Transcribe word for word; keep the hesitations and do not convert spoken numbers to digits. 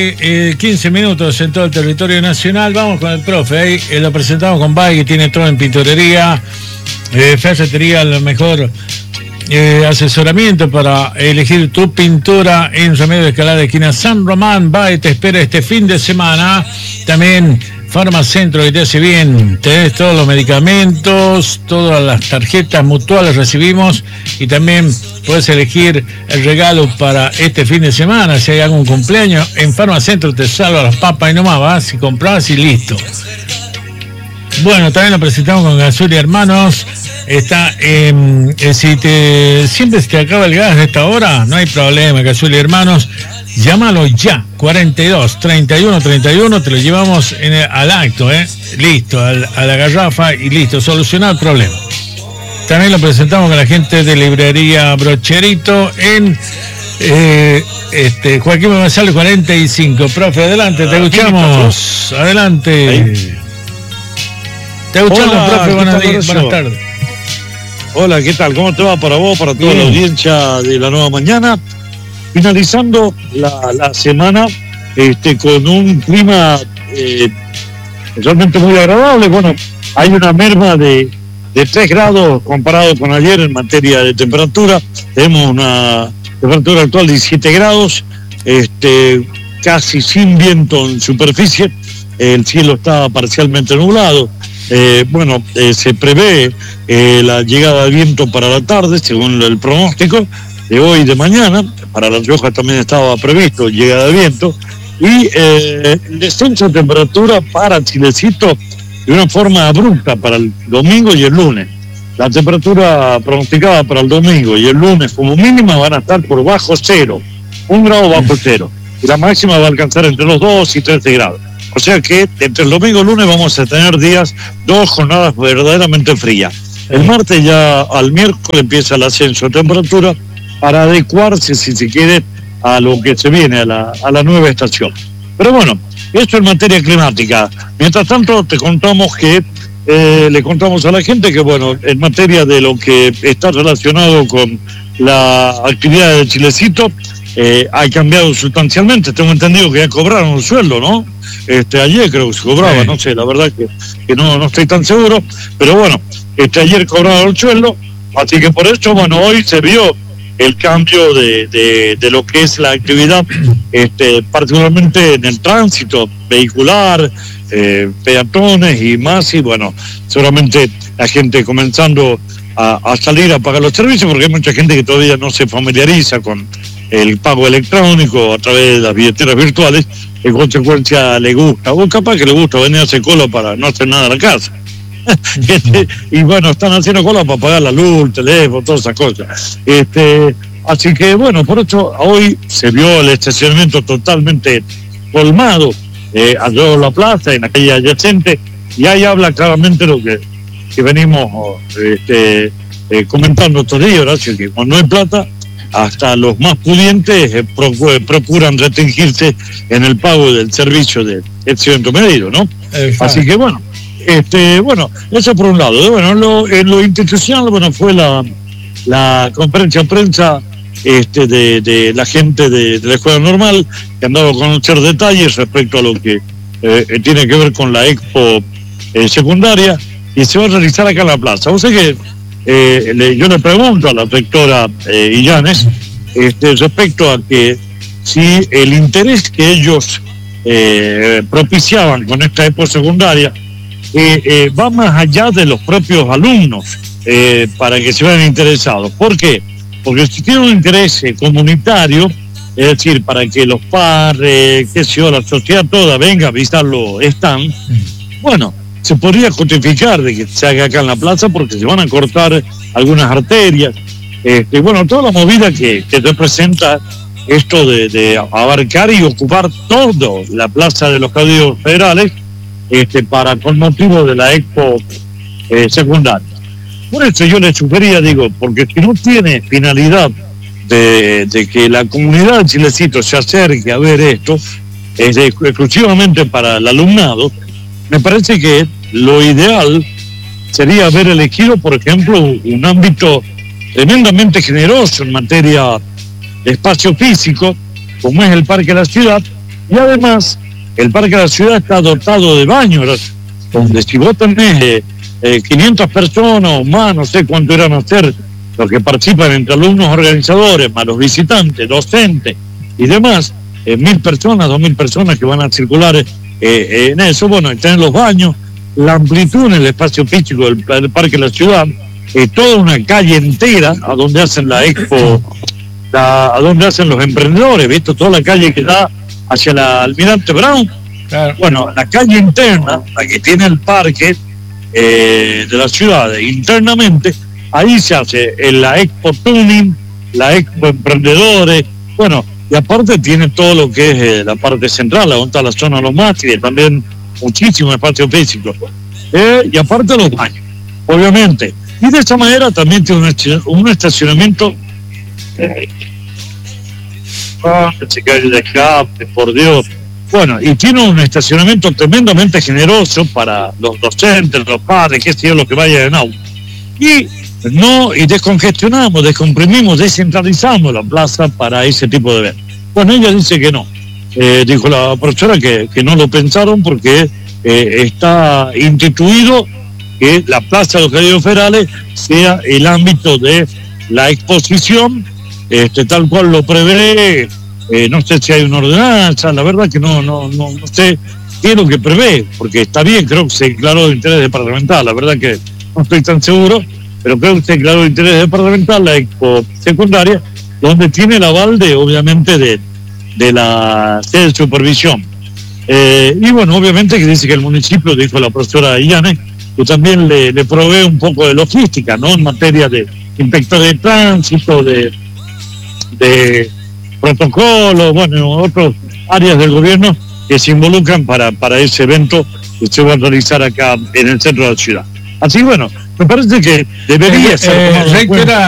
Eh, quince minutos en todo el territorio nacional. Vamos con el profe. Ahí eh, lo presentamos con Bay, que tiene todo en pintorería, eh, ferretería, lo mejor eh, asesoramiento para elegir tu pintura en Remedio de Escalada de esquina San Román. Bay te espera este fin de semana. También Farmacentro, que te hace bien. Tenés todos los medicamentos, todas las tarjetas mutuales recibimos, y también puedes elegir el regalo para este fin de semana. Si hay algún cumpleaños, en Farmacentro te salva las papas y nomás vas y compras y listo. Bueno, también lo presentamos con Gasol y Hermanos. Está en, eh, si te siempre se te acaba el gas de esta hora, no hay problema. Gasol y Hermanos, llámalo ya, cuarenta y dos, treinta y uno, treinta y uno, te lo llevamos en el, al acto, eh, listo, al, a la garrafa y listo, solucionado el problema. También lo presentamos con la gente de librería Brocherito en eh, este, Joaquín González cuarenta y cinco. Profe, adelante, te escuchamos, adelante. Te escuchamos, Hola, profe, buenas, días, buenas tardes. Hola, ¿qué tal? ¿Cómo te va para vos, para toda Bien. la audiencia de la nueva mañana? Finalizando la, la semana este, con un clima eh, realmente muy agradable. Bueno, hay una merma de, de tres grados comparado con ayer en materia de temperatura. Tenemos una temperatura actual de diecisiete grados, este, casi sin viento en superficie. El cielo está parcialmente nublado. Eh, bueno, eh, se prevé eh, la llegada de viento para la tarde, según el pronóstico de hoy y de mañana. Para La Rioja también estaba previsto llegada de viento. Y eh, el descenso de temperatura para Chilecito de una forma abrupta para el domingo y el lunes. La temperatura pronosticada para el domingo y el lunes como mínima van a estar por bajo cero, un grado bajo cero. Y la máxima va a alcanzar entre los dos y trece grados. O sea que entre el domingo y el lunes vamos a tener días, dos jornadas verdaderamente frías. El martes ya al miércoles empieza el ascenso de temperatura para adecuarse, si se quiere, a lo que se viene, a la, a la nueva estación. Pero bueno, esto en materia climática. Mientras tanto, te contamos que, eh, le contamos a la gente que, bueno, en materia de lo que está relacionado con la actividad de Chilecito, eh, ha cambiado sustancialmente. Tengo entendido que ya cobraron el sueldo, ¿no? Este, ayer creo que se cobraba, sí. No sé, la verdad que, que no, no estoy tan seguro, pero bueno, este, ayer cobraron el sueldo, así que por eso, bueno, hoy se vio el cambio de, de, de lo que es la actividad, este, particularmente en el tránsito vehicular, eh, peatones y más, y bueno, seguramente la gente comenzando a, a salir a pagar los servicios, porque hay mucha gente que todavía no se familiariza con el pago electrónico a través de las billeteras virtuales. En consecuencia le gusta, o capaz que le gusta venir a hacer cola para no hacer nada en la casa. este, y bueno, están haciendo cola para pagar la luz, el teléfono, todas esas cosas. Este, así que bueno, por eso hoy se vio el estacionamiento totalmente colmado, eh, allá en la plaza, en aquella adyacente, y ahí habla claramente lo que, que venimos este, eh, comentando estos días, Horacio, que cuando no hay plata, hasta los más pudientes eh, procuran restringirse en el pago del servicio de excedente medido, ¿no? Exacto. Así que bueno, este, bueno, eso por un lado. Bueno, lo, en lo institucional, bueno, fue la, la conferencia de prensa este, de, de la gente de, de la Escuela Normal, que han dado a conocer detalles respecto a lo que eh, tiene que ver con la expo eh, secundaria, y se va a realizar acá en la plaza. O sea que Eh, le, yo le pregunto a la rectora eh, Illanes este, respecto a que si el interés que ellos eh, propiciaban con esta expo secundaria eh, eh, va más allá de los propios alumnos eh, para que se vean interesados. ¿Por qué? Porque si tiene un interés eh, comunitario, es decir, para que los padres, qué sé yo, la sociedad toda venga a visitarlo, están, bueno, se podría justificar de que se haga acá en la plaza porque se van a cortar algunas arterias. Este, bueno, toda la movida que, que representa esto de, de abarcar y ocupar toda la plaza de los caudillos federales este, para con motivo de la expo eh, secundaria. Por eso yo le sugería, digo, porque si no tiene finalidad de, de que la comunidad de Chilecito se acerque a ver esto, es de, exclusivamente para el alumnado, me parece que lo ideal sería haber elegido, por ejemplo, un ámbito tremendamente generoso en materia de espacio físico, como es el Parque de la Ciudad, Y además, el Parque de la Ciudad está dotado de baños, donde si vos tenés eh, eh, quinientas personas o más, no sé cuánto irán a ser los que participan entre alumnos organizadores, más los visitantes, docentes y demás, eh, mil personas, dos mil personas que van a circular eh, eh, en eso, bueno, están los baños, la amplitud en el espacio físico del, del Parque de la Ciudad, eh, toda una calle entera a donde hacen la expo, la, a donde hacen los emprendedores, ¿viste? Toda la calle que da hacia la Almirante Brown. Claro. Bueno, la calle interna, la que tiene el parque eh, de la ciudad internamente, ahí se hace en la Expo Tuning, la Expo Emprendedores, bueno, y aparte tiene todo lo que es eh, la parte central, donde está la zona de los mástiles, también muchísimo espacio físico, eh, y aparte los baños, obviamente. Y de esta manera también tiene un, un estacionamiento. Eh, ah, se cae el escape, por Dios. Bueno, y tiene un estacionamiento tremendamente generoso para los docentes, los padres, qué sé yo, los que vayan en auto. Y no, y descongestionamos, descomprimimos, descentralizamos la plaza para ese tipo de eventos. Bueno, ella dice que no. Eh, dijo la profesora que, que no lo pensaron porque eh, está instituido que la Plaza de los Caballeros Federales sea el ámbito de la exposición, este, tal cual lo prevé. Eh, no sé si hay una ordenanza, la verdad que no, no, no, no sé qué es lo que prevé, porque está bien, creo que se declaró de interés departamental, la verdad que no estoy tan seguro, pero creo que se declaró de interés departamental la expo secundaria, donde tiene el aval de, obviamente, de, de la sede de supervisión. Eh, y bueno, obviamente que dice que el municipio, dijo la profesora Illanes, que también le, le provee un poco de logística, ¿no? En materia de inspectores de tránsito, de, de protocolo, bueno, otras áreas del gobierno que se involucran para, para ese evento que se va a realizar acá en el centro de la ciudad. Así bueno, me parece que debería eh, ser... Eh,